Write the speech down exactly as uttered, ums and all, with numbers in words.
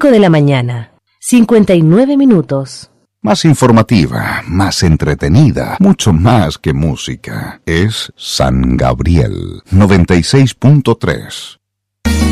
cinco de la mañana, cincuenta y nueve minutos. Más informativa, más entretenida, mucho más que música. Es San Gabriel noventa y seis punto tres.